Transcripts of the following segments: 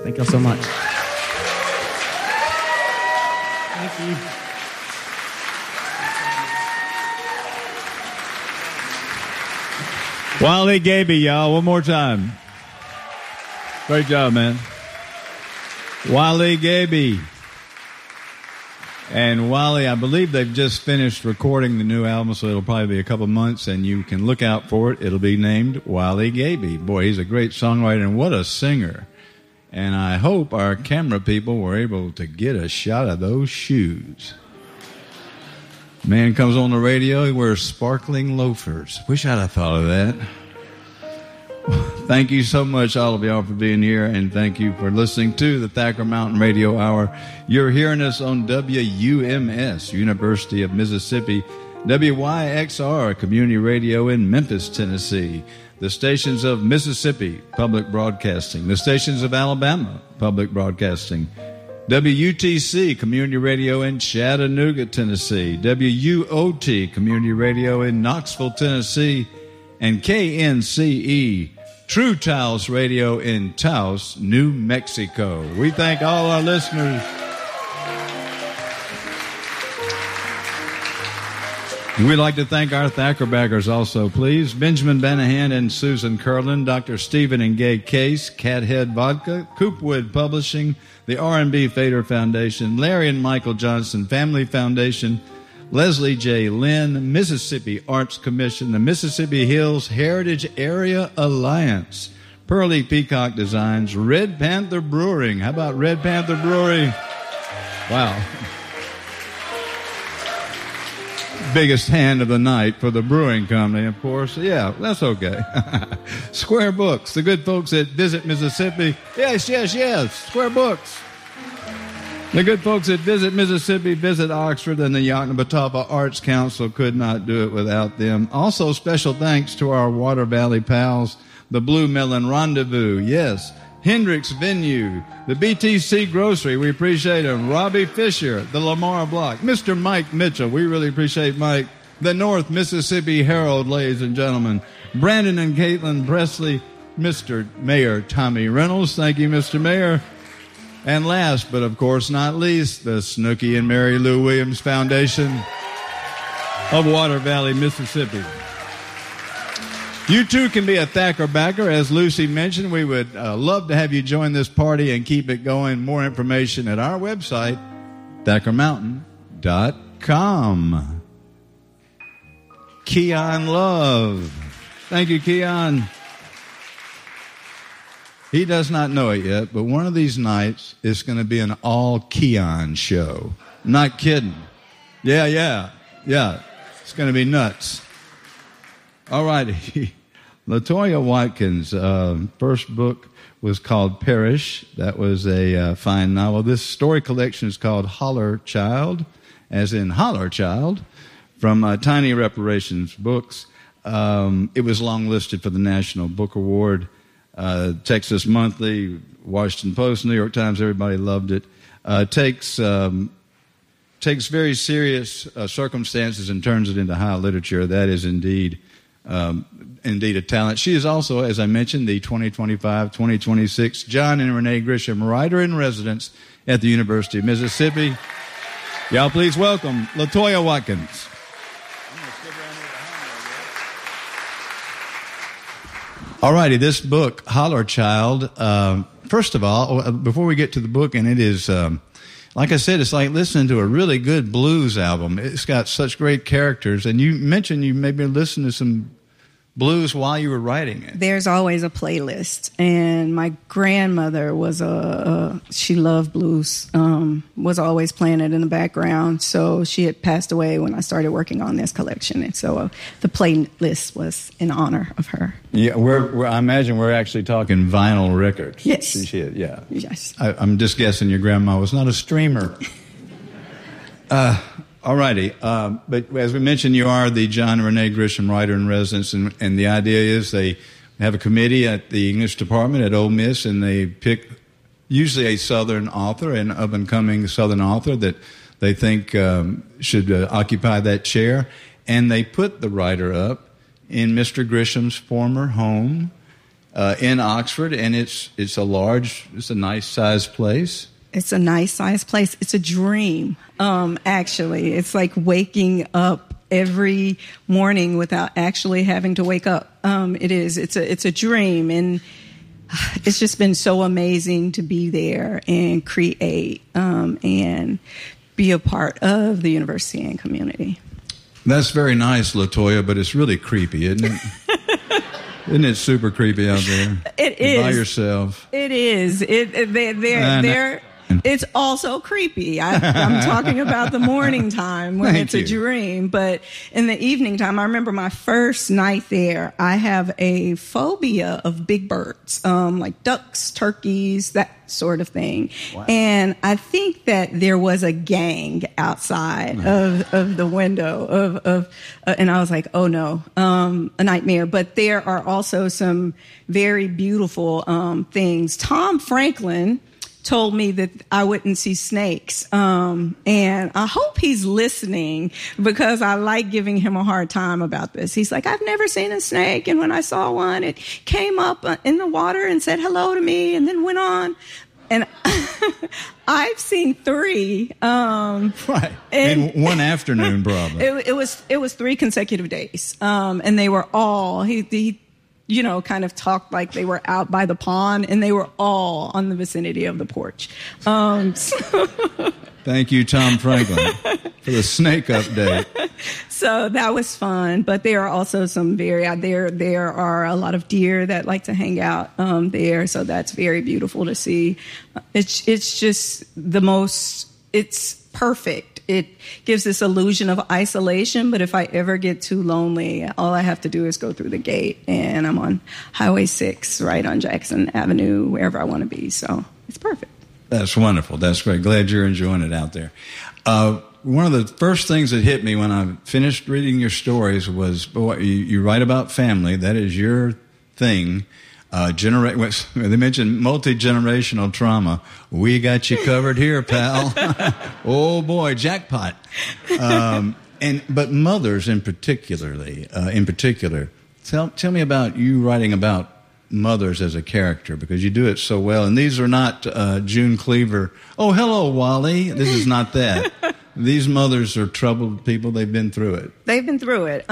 Thank y'all so much. Thank you. Wally Gaby, y'all, one more time. Great job, man. Wally Gaby. And Wally, I believe they've just finished recording the new album, so it'll probably be a couple months, and you can look out for it. It'll be named Wally Gaby. Boy, he's a great songwriter, and what a singer. And I hope our camera people were able to get a shot of those shoes. Man comes on the radio, he wears sparkling loafers. Wish I'd have thought of that. Thank you so much, all of y'all, for being here, and thank you for listening to the Thacker Mountain Radio Hour. You're hearing us on WUMS, University of Mississippi, WYXR, Community Radio in Memphis, Tennessee, the stations of Mississippi, Public Broadcasting, the stations of Alabama, Public Broadcasting, WUTC, Community Radio in Chattanooga, Tennessee, WUOT, Community Radio in Knoxville, Tennessee, and KNCE, True Taos Radio in Taos, New Mexico. We thank all our listeners. We'd like to thank our Thacker backers also, please. Benjamin Banahan and Susan Curlin, Dr. Stephen and Gay Case, Cathead Vodka, Coopwood Publishing, the R&B Fader Foundation, Larry and Michael Johnson Family Foundation, Leslie J. Lynn, Mississippi Arts Commission, the Mississippi Hills Heritage Area Alliance, Pearly Peacock Designs, Red Panther Brewing. How about Red Panther Brewery? Wow. Biggest hand of the night for the brewing company, of course. Yeah, that's okay. Square Books, the good folks at Visit Mississippi. Yes, Square Books. The good folks at Visit Mississippi, Visit Oxford, and the Yoknapatawpha Arts Council could not do it without them. Also, special thanks to our Water Valley pals, the Blue Melon Rendezvous, yes, Hendricks Venue, the BTC Grocery, we appreciate him, Robbie Fisher, the Lamar Block, Mr. Mike Mitchell, we really appreciate Mike, the North Mississippi Herald, ladies and gentlemen, Brandon and Caitlin Presley, Mr. Mayor Tommy Reynolds, thank you, Mr. Mayor. And last, but of course not least, the Snooky and Mary Lou Williams Foundation of Water Valley, Mississippi. You too can be a Thacker backer. As Lucy mentioned, we would love to have you join this party and keep it going. More information at our website, ThackerMountain.com. Keon Love. Thank you, Keon. He does not know it yet, but one of these nights it's going to be an all Keon show. Not kidding. Yeah. It's going to be nuts. All righty. LaToya Watkins' first book was called Perish. That was a fine novel. This story collection is called Holler Child, as in Holler Child, from Tiny Reparations Books. It was long-listed for the National Book Award. Texas Monthly, Washington Post, New York Times, everybody loved it. Takes very serious circumstances and turns it into high literature. That is indeed a talent. She is also, as I mentioned, the 2025-2026 John and Renee Grisham Writer in Residence at the University of Mississippi. Y'all please welcome LaToya Watkins. All righty, this book, Holler Child, first of all, before we get to the book, and it is, like I said, it's like listening to a really good blues album. It's got such great characters, and you mentioned you maybe listened to some blues while you were writing it. There's always a playlist, and my grandmother was she loved blues, was always playing it in the background, so she had passed away when I started working on this collection, and so the playlist was in honor of her. Yeah, I imagine we're actually talking vinyl records. Yes. Yeah. Yes. I'm just guessing your grandma was not a streamer. All righty. But as we mentioned, you are the John and Renee Grisham Writer in Residence, and the idea is they have a committee at the English department at Ole Miss, and they pick usually a Southern author, an up-and-coming Southern author that they think should occupy that chair, and they put the writer up in Mr. Grisham's former home, in Oxford, and it's a nice sized place. It's a nice sized place. It's a dream. Actually, it's like waking up every morning without actually having to wake up. It is. It's a dream, and it's just been so amazing to be there and create and be a part of the university and community. That's very nice, LaToya, but it's really creepy, isn't it? Isn't it super creepy out there? It is. By yourself. It is. It's also creepy. I'm talking about the morning time when it's a dream, but in the evening time, I remember my first night there, I have a phobia of big birds, like ducks, turkeys, that sort of thing. Wow. And I think that there was a gang outside of the window and I was like, oh no, a nightmare. But there are also some very beautiful things. Tom Franklin told me that I wouldn't see snakes. And I hope he's listening because I like giving him a hard time about this. He's like, I've never seen a snake. And when I saw one, it came up in the water and said hello to me and then went on. And I've seen 3. Right. In one afternoon, probably. It was 3 consecutive days. And they were all, he kind of talked like they were out by the pond, and they were all on the vicinity of the porch. Thank you, Tom Franklin, for the snake update. So that was fun, but there are also some there are a lot of deer that like to hang out there, so that's very beautiful to see. It's just it's perfect. It gives this illusion of isolation, but if I ever get too lonely, all I have to do is go through the gate, and I'm on Highway 6, right on Jackson Avenue, wherever I want to be. So it's perfect. That's wonderful. That's great. Glad you're enjoying it out there. One of the first things that hit me when I finished reading your stories was, boy, you write about family. That is your thing. They mentioned multi-generational trauma. We got you covered here, pal. Oh boy, jackpot. But mothers in particular, tell me about you writing about mothers as a character, because you do it so well. And these are not June Cleaver. Oh, hello, Wally. This is not that. These mothers are troubled people. They've been through it. They've been through it.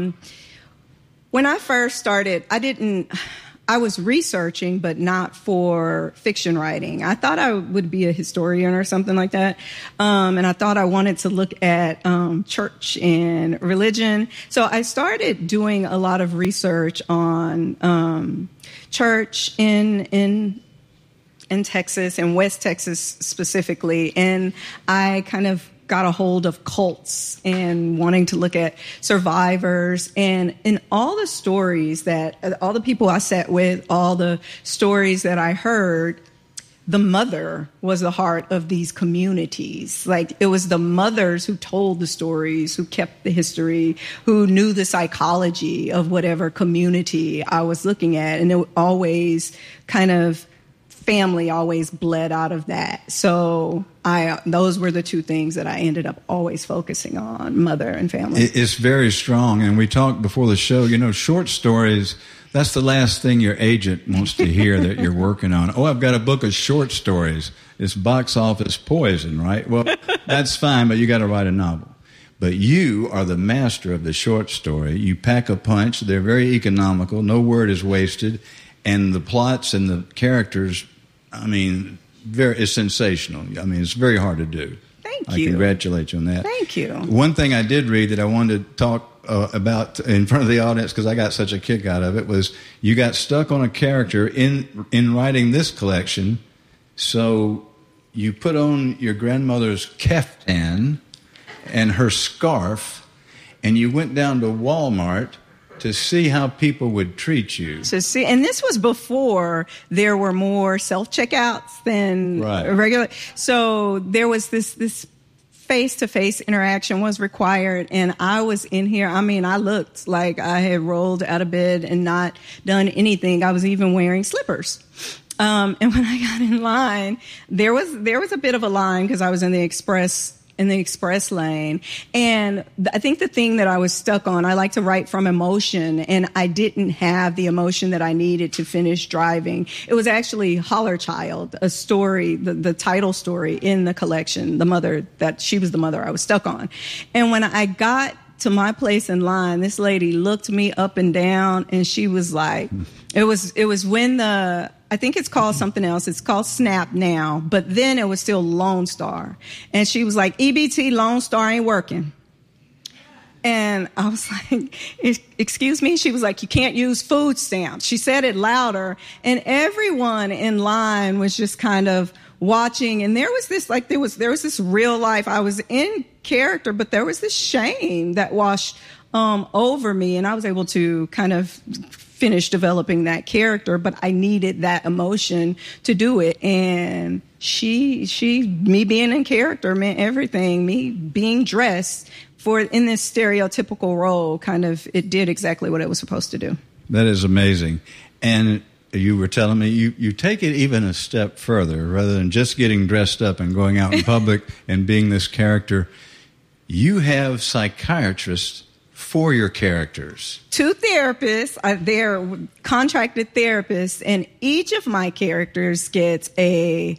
When I first started, I was researching, but not for fiction writing. I thought I would be a historian or something like that. And I thought I wanted to look at church and religion. So I started doing a lot of research on church in Texas, in West Texas specifically. And I kind of got a hold of cults and wanting to look at survivors, and in all the stories that all the people I sat with, all the stories that I heard, the mother was the heart of these communities. Like, it was the mothers who told the stories, who kept the history, who knew the psychology of whatever community I was looking at. And it always kind of, family always bled out of that. So those were the 2 things that I ended up always focusing on, mother and family. It's very strong. And we talked before the show, short stories, that's the last thing your agent wants to hear that you're working on. Oh, I've got a book of short stories. It's box office poison, right? Well, that's fine, but you got to write a novel. But you are the master of the short story. You pack a punch. They're very economical. No word is wasted. And the plots and the characters, it's sensational. It's very hard to do. Thank you. I congratulate you on that. Thank you. One thing I did read that I wanted to talk about in front of the audience, because I got such a kick out of it, was you got stuck on a character in writing this collection. So you put on your grandmother's keftan and her scarf, and you went down to Walmart to see how people would treat you. And this was before there were more self-checkouts than regular. So there was this face-to-face interaction was required, and I was in here. I looked like I had rolled out of bed and not done anything. I was even wearing slippers. And when I got in line, there was a bit of a line because I was in the express in the express lane. And I think the thing that I was stuck on, I like to write from emotion, and I didn't have the emotion that I needed to finish driving. It was actually Holler Child, a story, the title story in the collection, she was the mother I was stuck on. And when I got to my place in line, this lady looked me up and down, and she was like, it was when I think it's called something else. It's called Snap now, but then it was still Lone Star. And she was like, EBT Lone Star ain't working. And I was like, excuse me? She was like, you can't use food stamps. She said it louder, and everyone in line was just kind of watching. And there was this real life. I was in character, but there was this shame that washed over me, and I was able to kind of finish developing that character, but I needed that emotion to do it. And me being in character meant everything. Me being dressed in this stereotypical role, it did exactly what it was supposed to do. That is amazing. And you were telling me you take it even a step further. Rather than just getting dressed up and going out in public and being this character, you have psychiatrists for your characters. 2 therapists, they're contracted therapists, and each of my characters gets a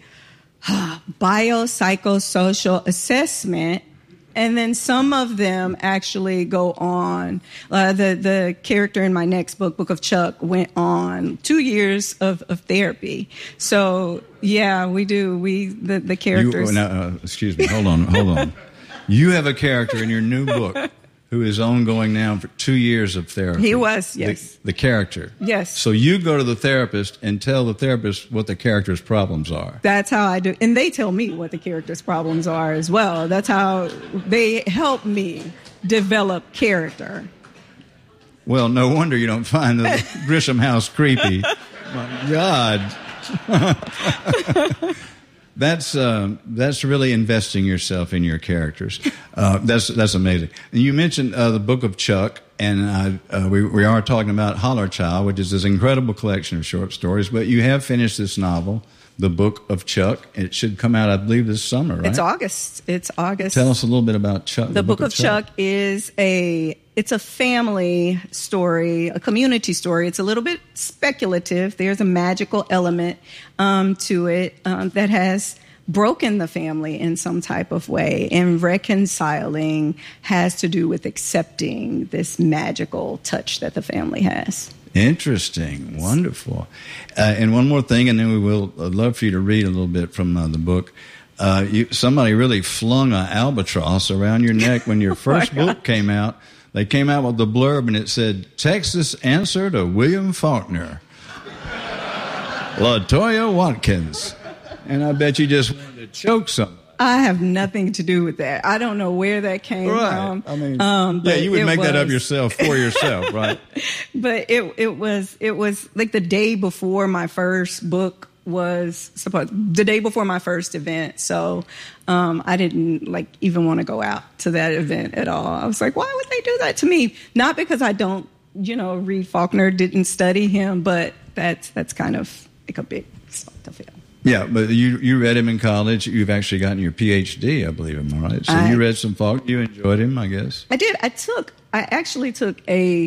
biopsychosocial assessment, and then some of them actually go on. The character in my next book of Chuck, went on 2 years of therapy. So, yeah, we do. The characters... excuse me, hold on. You have a character in your new book who is ongoing now for 2 years of therapy. He was, yes. The character. Yes. So you go to the therapist and tell the therapist what the character's problems are. That's how I do. And they tell me what the character's problems are as well. That's how they help me develop character. Well, no wonder you don't find the Grisham house creepy. My God. That's really investing yourself in your characters. That's amazing. And you mentioned the Book of Chuck, and we are talking about Holler Child, which is this incredible collection of short stories. But you have finished this novel, The Book of Chuck. It should come out, I believe, this summer, right? It's August. Tell us a little bit about Chuck. The Book of Chuck is a family story, a community story. It's a little bit speculative. There's a magical element to it that has broken the family in some type of way, and reconciling has to do with accepting this magical touch that the family has. Interesting. Wonderful. And one more thing, and then I'd love for you to read a little bit from the book. Somebody really flung an albatross around your neck when your first book came out. They came out with the blurb, and it said, Texas answer to William Faulkner. LaToya Watkins. And I bet you just wanted to choke somebody. I have nothing to do with that. I don't know where that came from. I mean, you would make that up yourself for yourself, right? But it was like the day before my first book the day before my first event. So I didn't even want to go out to that event at all. I was like, why would they do that to me? Not because I don't, read Faulkner, didn't study him, but that's kind of like a big salt to feel. Yeah, but you read him in college. You've actually gotten your PhD, I believe, am I right? So you read some Faulkner. You enjoyed him, I guess. I did. I actually took a